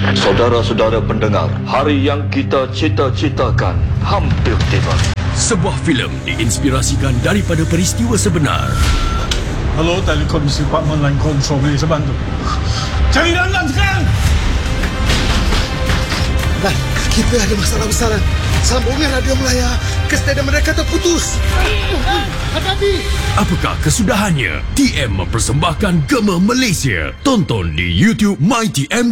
Saudara-saudara pendengar, hari yang kita cita-citakan hampir tiba. Sebuah filem diinspirasikan daripada peristiwa sebenar. Hello, Telekomisi Department Line Control, boleh saya bantu? Cari dalam sekarang! Nah, kita ada masalah besar. Sambungan radio Melaya ke stadium mereka terputus. Hadapi! Apakah kesudahannya? TM mempersembahkan Gema Malaysia. Tonton di YouTube My TM